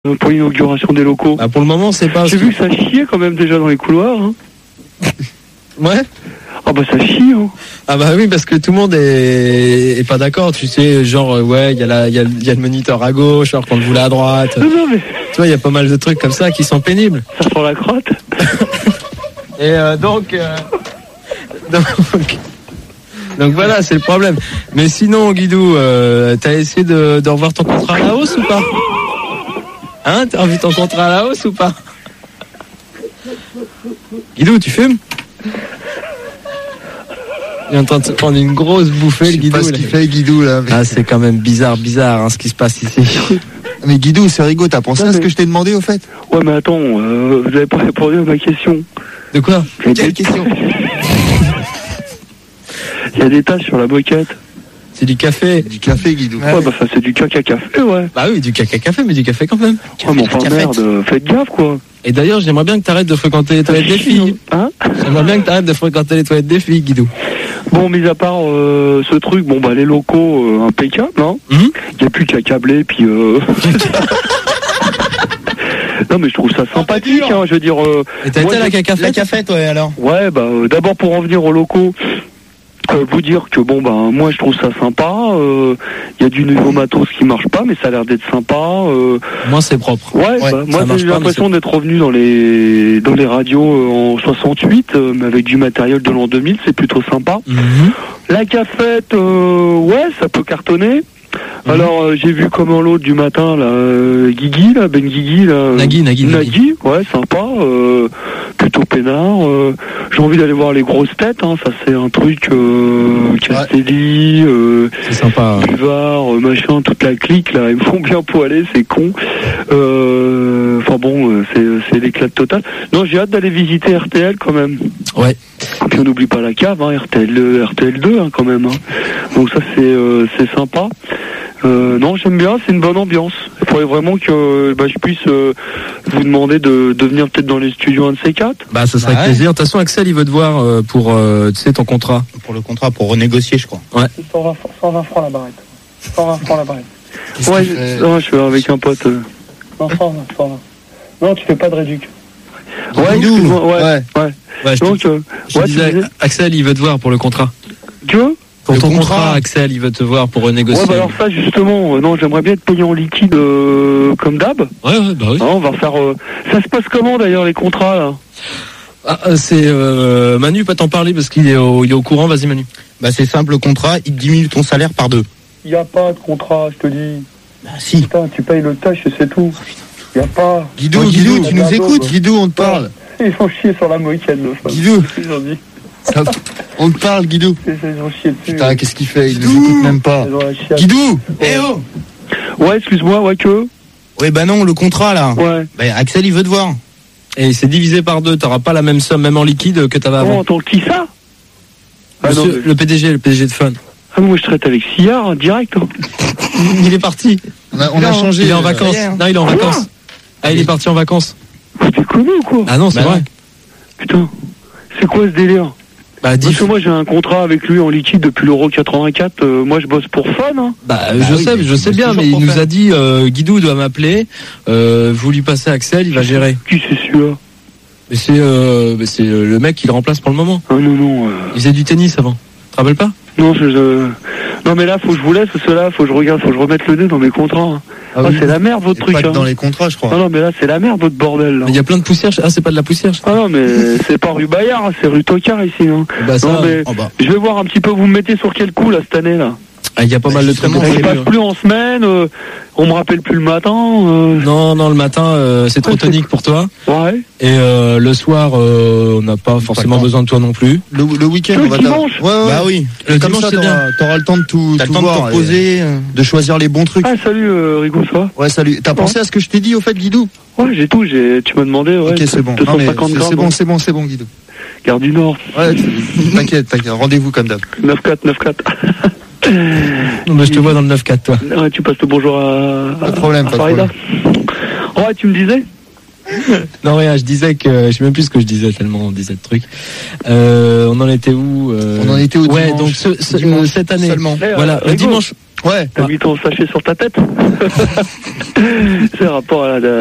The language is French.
pour l'inauguration des locaux. Bah pour le moment, c'est pas. J'ai vu que ça chiait quand même déjà dans les couloirs. Hein. Ouais. Ah bah ça chie. Hein. Ah bah oui, parce que tout le monde est pas d'accord. Tu sais, genre ouais, il y a le moniteur à gauche, alors qu'on le voulait à droite. Non mais. Tu vois, il y a pas mal de trucs comme ça qui sont pénibles. Ça sent la crotte. Et donc voilà, c'est le problème. Mais sinon, Guidou, t'as essayé de revoir ton contrat à la hausse ou pas? Hein, t'as revu ton contrat à la hausse ou pas? Guidou, tu fumes? Il est en train de se prendre une grosse bouffée, le Guidou. Je sais pas ce qu'il fait, Guidou, là. Ah, c'est quand même bizarre, hein, ce qui se passe ici. Mais Guidou, c'est rigolo, t'as pensé à ce que je t'ai demandé, au fait? Ouais, mais attends, vous avez pas répondu à ma question. De quoi? Quelle question? Il y a des tasses sur la moquette. C'est du café. Du café, Guidou. Ouais, bah ça c'est du caca café, ouais. Bah oui, du caca café, mais du café quand même. Ouais, mais enfin merde, faites gaffe, quoi. Et d'ailleurs, j'aimerais bien que t'arrêtes de fréquenter les toilettes des filles. Hein? J'aimerais bien que t'arrêtes de fréquenter les toilettes des filles, Guidou. Bon, mis à part ce truc, bon bah les locaux impeccables, hein. Y a plus qu'à câbler, puis non mais je trouve ça sympathique, hein, je veux dire. Et t'as été à la cafette? La cafette, ouais, alors. Ouais, bah d'abord pour en venir aux locaux. Vous dire que bon bah moi je trouve ça sympa. Y a du nouveau matos qui marche pas, mais ça a l'air d'être sympa. Moi c'est propre. Ouais, bah, moi j'ai l'impression d'être revenu dans les radios en 68, mais avec du matériel de l'an 2000, c'est plutôt sympa. La cafette, ouais, ça peut cartonner. Alors j'ai vu comment l'autre du matin là, Guigui là, Ben Guigui là, Nagui, ouais, sympa, plutôt peinard. J'ai envie d'aller voir les grosses têtes, hein, ça c'est un truc Castelli, c'est sympa. Buvard, machin, toute la clique là, ils me font bien poiler, c'est con. Enfin bon, c'est l'éclat total. Non, j'ai hâte d'aller visiter RTL quand même. Ouais. Puis on n'oublie pas la cave, hein, RTL2 hein, quand même. Hein. Donc ça c'est sympa. Non, j'aime bien, c'est une bonne ambiance. Il faudrait vraiment que je puisse vous demander de venir peut-être dans les studios un de ces quatre. Bah ça serait avec plaisir. De toute façon, Axel il veut te voir pour tu sais ton contrat. Pour le contrat, pour renégocier, je crois. Ouais. 120 francs la barrette. 120 francs la barrette. Ouais, je suis avec un pote. Non, 120. Non, tu fais pas de réduc. Ouais, excuse-moi, ouais. Donc, je disais, Axel il veut te voir pour le contrat. Tu veux? Pour ton contrat, Axel, il veut te voir pour renégocier. Ouais, bah alors ça, justement, non, j'aimerais bien être payé en liquide comme d'hab. Ouais, bah oui. Non, on va faire... Ça se passe comment, d'ailleurs, les contrats, là? Ah, c'est... Manu peut t'en parler parce qu'il est au courant. Vas-y, Manu. Bah, c'est simple, le contrat, il diminue ton salaire par 2. Y a pas de contrat, je te dis. Bah, si. Putain, tu payes le tâche et c'est tout. Y a pas... Guidou, tu nous écoutes? Guidou, on te parle. Ils font chier sur la moquette, là. Guidou. On te parle, Guidou. Putain, qu'est-ce qu'il fait? Il nous écoute même pas. Guidou! Eh oh! Ouais, excuse-moi, ouais, que? Ouais, bah non, le contrat, là. Ouais. Bah, Axel, il veut te voir. Et c'est divisé par 2. T'auras pas la même somme, même en liquide, que t'avais avant. Oh, tant qui ça? Monsieur, le PDG de Fun. Ah, moi, je traite avec Sillard, direct. Hein. Il est parti. On a changé. Il est en vacances. Non, il est en vacances. Ah, il est parti en vacances. Vous déconnez ou quoi? Ah non, c'est vrai. Putain, c'est quoi ce délire? Bah, parce que moi j'ai un contrat avec lui en liquide depuis l'Euro 84. Moi je bosse pour Fun. Hein. Je sais bien, mais il nous a dit Guidou doit m'appeler. Vous lui passez Axel, il va gérer. Qui c'est celui-là? Mais c'est le mec qui le remplace pour le moment. Ah non. Il faisait du tennis avant. Tu te rappelles pas? Non, non mais là faut que je vous laisse parce que là faut que je regarde, faut que je remette le nez dans mes contrats. Hein. Ah oui, c'est la merde votre truc. Pas hein. Dans les contrats, je crois. Non mais là c'est la merde votre bordel. Là. Il y a plein de poussière. Ah, c'est pas de la poussière. Ah non mais c'est pas rue Bayard, hein, c'est rue Tocard ici. Hein. Bah, ça, non mais je vais voir un petit peu. Vous me mettez sur quel coup là cette année là? Ah, il y a pas mal de trucs. Je passe plus en semaine. On me rappelle plus le matin. Non, le matin c'est trop tonique pour toi. Ouais. Et le soir on n'a pas forcément besoin de toi non plus. Le week-end on va dimanche. Ouais. Bah oui. Le dimanche c'est bien. T'auras le temps de tout voir, de poser, de choisir les bons trucs. Ah salut Rigo, ça va? Ouais, salut. T'as pensé à ce que je t'ai dit au fait, Guidou? Ouais, j'ai tout. Tu m'as demandé. Ouais. Ok, c'est bon. 250 grammes. C'est bon, Guidou. Gare du Nord. Ouais, t'inquiète. Rendez-vous comme d'hab. 9-4. Non, mais je te vois dans le 9-4 toi. Ouais, tu passes le bonjour à pas de problème. Ouais, tu me disais? Non rien, je disais que je sais même plus ce que je disais tellement on disait de trucs. On en était où On en était où ouais, dimanche. donc cette année. Seulement. Voilà, le dimanche. Ouais. T'as mis ton sachet sur ta tête. C'est rapport à la